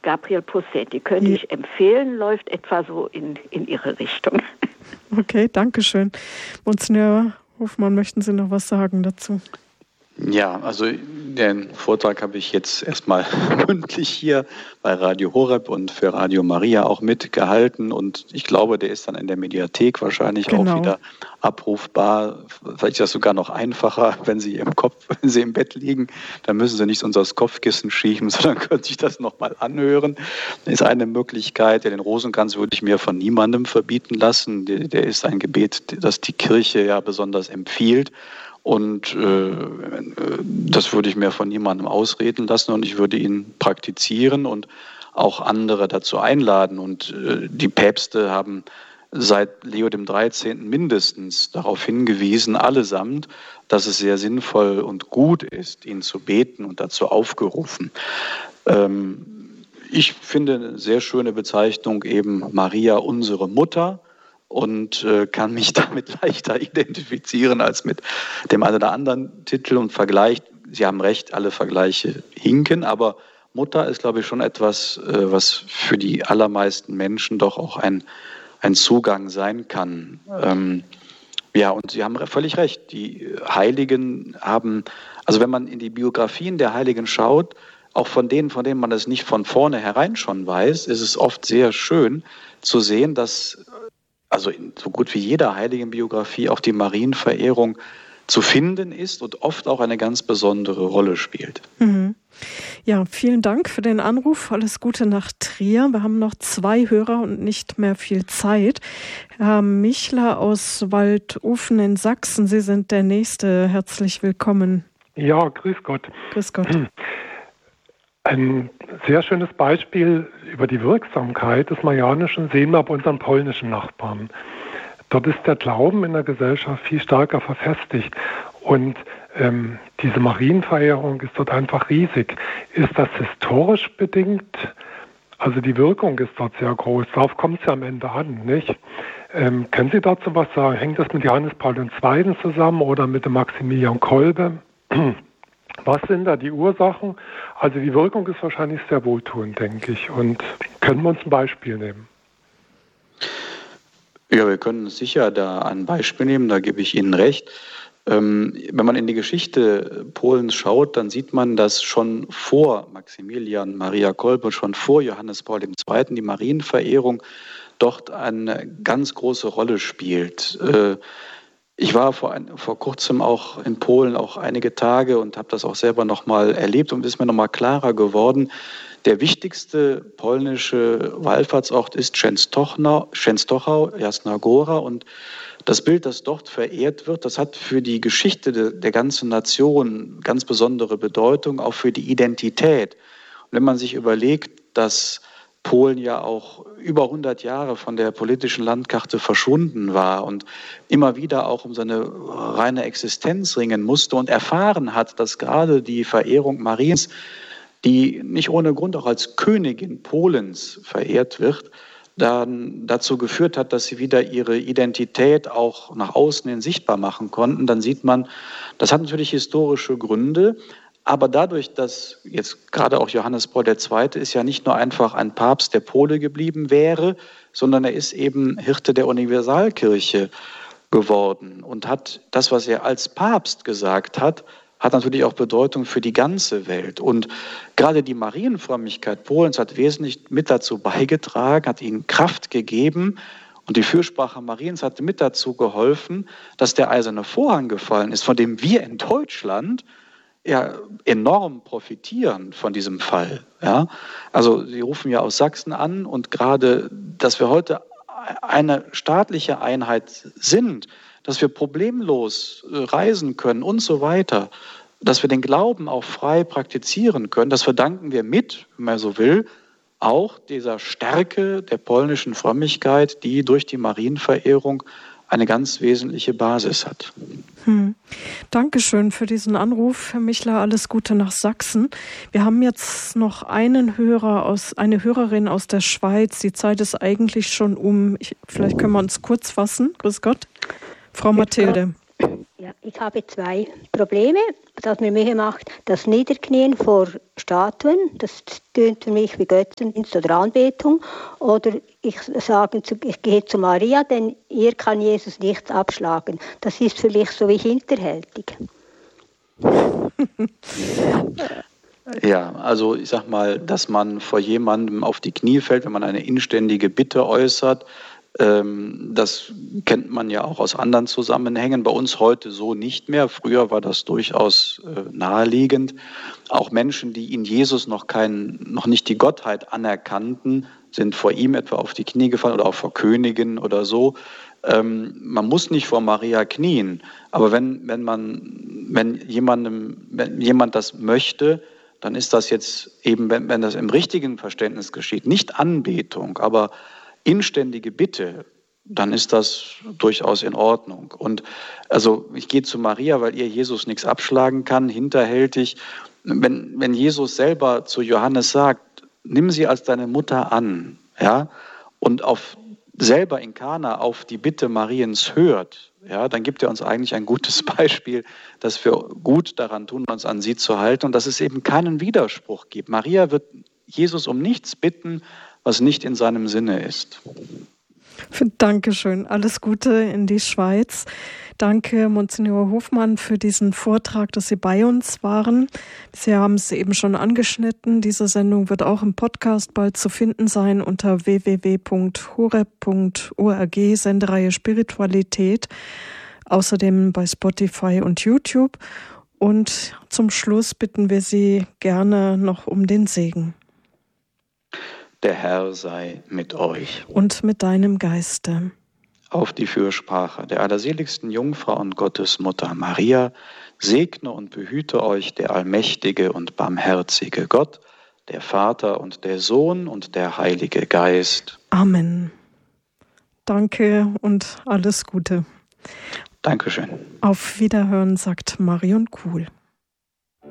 Gabriel Posset. Die könnte ich empfehlen, läuft etwa so in Ihre Richtung. Okay, danke schön. Monsignor Hofmann, möchten Sie noch was sagen dazu? Ja, also den Vortrag habe ich jetzt erstmal mündlich hier bei Radio Horeb und für Radio Maria auch mitgehalten und ich glaube, der ist dann in der Mediathek wahrscheinlich auch wieder abrufbar. Vielleicht ist das sogar noch einfacher, wenn Sie im Bett liegen, dann müssen Sie nicht unter das Kopfkissen schieben, sondern können sich das nochmal anhören. Das ist eine Möglichkeit. Den Rosenkranz würde ich mir von niemandem verbieten lassen. Der ist ein Gebet, das die Kirche ja besonders empfiehlt. Und das würde ich mir von niemandem ausreden lassen und ich würde ihn praktizieren und auch andere dazu einladen. Und die Päpste haben seit Leo dem 13. mindestens darauf hingewiesen, allesamt, dass es sehr sinnvoll und gut ist, ihn zu beten und dazu aufgerufen. Ich finde eine sehr schöne Bezeichnung eben Maria, unsere Mutter. Und kann mich damit leichter identifizieren als mit dem einen oder anderen Titel und Vergleich. Sie haben recht, alle Vergleiche hinken, aber Mutter ist, glaube ich, schon etwas, was für die allermeisten Menschen doch auch ein Zugang sein kann. Ja, und Sie haben völlig recht, die Heiligen haben, also wenn man in die Biografien der Heiligen schaut, auch von denen man es nicht von vornherein schon weiß, ist es oft sehr schön zu sehen, dass also in so gut wie jeder heiligen Biografie auch die Marienverehrung zu finden ist und oft auch eine ganz besondere Rolle spielt. Mhm. Ja, vielen Dank für den Anruf. Alles Gute nach Trier. Wir haben noch 2 Hörer und nicht mehr viel Zeit. Herr Michler aus Waldofen in Sachsen, Sie sind der Nächste. Herzlich willkommen. Ja, grüß Gott. Grüß Gott. Ein sehr schönes Beispiel über die Wirksamkeit des Marianischen sehen wir bei unseren polnischen Nachbarn. Dort ist der Glauben in der Gesellschaft viel stärker verfestigt und diese Marienverehrung ist dort einfach riesig. Ist das historisch bedingt? Also die Wirkung ist dort sehr groß. Darauf kommt es ja am Ende an, nicht? Können Sie dazu was sagen? Hängt das mit Johannes Paul II. Zusammen oder mit dem Maximilian Kolbe? Was sind da die Ursachen? Also die Wirkung ist wahrscheinlich sehr wohltuend, denke ich. Und können wir uns ein Beispiel nehmen? Ja, wir können sicher da ein Beispiel nehmen, da gebe ich Ihnen recht. Wenn man in die Geschichte Polens schaut, dann sieht man, dass schon vor Maximilian Maria Kolbe, schon vor Johannes Paul II. Die Marienverehrung dort eine ganz große Rolle spielt. Ich war vor kurzem auch in Polen auch einige Tage und habe das auch selber nochmal erlebt und ist mir nochmal klarer geworden. Der wichtigste polnische Wallfahrtsort ist Częstochowa, Jasna Góra und das Bild, das dort verehrt wird, das hat für die Geschichte der ganzen Nation ganz besondere Bedeutung, auch für die Identität. Und wenn man sich überlegt, dass Polen ja auch über 100 Jahre von der politischen Landkarte verschwunden war und immer wieder auch um seine reine Existenz ringen musste und erfahren hat, dass gerade die Verehrung Mariens, die nicht ohne Grund auch als Königin Polens verehrt wird, dann dazu geführt hat, dass sie wieder ihre Identität auch nach außen hin sichtbar machen konnten, dann sieht man, das hat natürlich historische Gründe, aber dadurch, dass jetzt gerade auch Johannes Paul II. Ist ja nicht nur einfach ein Papst, der Pole geblieben wäre, sondern er ist eben Hirte der Universalkirche geworden und hat das, was er als Papst gesagt hat, hat natürlich auch Bedeutung für die ganze Welt. Und gerade die Marienfrömmigkeit Polens hat wesentlich mit dazu beigetragen, hat ihnen Kraft gegeben. Und die Fürsprache Mariens hat mit dazu geholfen, dass der eiserne Vorhang gefallen ist, von dem wir in Deutschland ja enorm profitieren von diesem Fall. Ja? Also Sie rufen ja aus Sachsen an und gerade, dass wir heute eine staatliche Einheit sind, dass wir problemlos reisen können und so weiter, dass wir den Glauben auch frei praktizieren können, das verdanken wir mit, wenn man so will, auch dieser Stärke der polnischen Frömmigkeit, die durch die Marienverehrung eine ganz wesentliche Basis hat. Dankeschön für diesen Anruf, Herr Michler. Alles Gute nach Sachsen. Wir haben jetzt noch eine Hörerin aus der Schweiz. Die Zeit ist eigentlich schon um. Vielleicht können wir uns kurz fassen. Grüß Gott. Frau Mathilde. Ja, Ja, ich habe 2 Probleme, das mir Mühe macht. Das Niederknien vor Statuen, das tönt für mich wie Götzendienst oder Anbetung. Oder ich gehe zu Maria, denn ihr kann Jesus nichts abschlagen. Das ist für mich so wie hinterhältig. Ja, also ich sag mal, dass man vor jemandem auf die Knie fällt, wenn man eine inständige Bitte äußert, das kennt man ja auch aus anderen Zusammenhängen. Bei uns heute so nicht mehr. Früher war das durchaus naheliegend. Auch Menschen, die in Jesus noch nicht die Gottheit anerkannten, sind vor ihm etwa auf die Knie gefallen oder auch vor Königen oder so. Man muss nicht vor Maria knien, aber wenn jemand das möchte, dann ist das jetzt eben, wenn das im richtigen Verständnis geschieht, nicht Anbetung, aber inständige Bitte, dann ist das durchaus in Ordnung. Und also ich gehe zu Maria, weil ihr Jesus nichts abschlagen kann, hinterhältig. Wenn Jesus selber zu Johannes sagt, nimm sie als deine Mutter an, ja, und selber in Kana auf die Bitte Mariens hört, ja, dann gibt er uns eigentlich ein gutes Beispiel, dass wir gut daran tun, uns an sie zu halten und dass es eben keinen Widerspruch gibt. Maria wird Jesus um nichts bitten, was nicht in seinem Sinne ist. Dankeschön. Alles Gute in die Schweiz. Danke, Monsignor Hofmann, für diesen Vortrag, dass Sie bei uns waren. Sie haben es eben schon angeschnitten. Diese Sendung wird auch im Podcast bald zu finden sein unter www.horeb.org, Sendereihe Spiritualität. Außerdem bei Spotify und YouTube. Und zum Schluss bitten wir Sie gerne noch um den Segen. Der Herr sei mit euch. Und mit deinem Geiste. Auf die Fürsprache der allerseligsten Jungfrau und Gottesmutter Maria segne und behüte euch der allmächtige und barmherzige Gott, der Vater und der Sohn und der Heilige Geist. Amen. Danke und alles Gute. Dankeschön. Auf Wiederhören, sagt Marion Kuhl.